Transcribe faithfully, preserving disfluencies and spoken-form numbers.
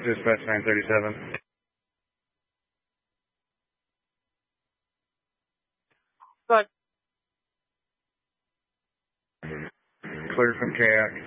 Dispatch nine thirty-seven. Good. Clear from K A C.